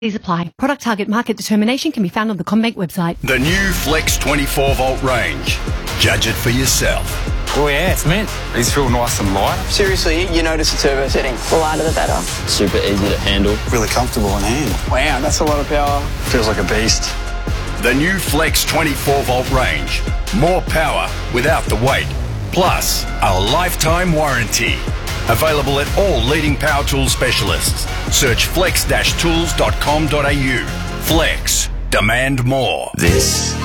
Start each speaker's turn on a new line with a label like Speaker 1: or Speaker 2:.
Speaker 1: These apply. Product target market determination can be found on the CommBank website.
Speaker 2: The new Flex 24-volt range. Judge it for yourself.
Speaker 3: Oh yeah, it's mint. These feel nice and light.
Speaker 4: Seriously, you notice the turbo setting. The lighter the better.
Speaker 5: Super easy to handle.
Speaker 3: Really comfortable in hand.
Speaker 4: Wow, that's a lot of power.
Speaker 3: Feels like a beast.
Speaker 2: The new Flex 24-volt range. More power without the weight. Plus, a lifetime warranty. Available at all leading power tool specialists. Search flex-tools.com.au. Flex. Demand more.
Speaker 6: This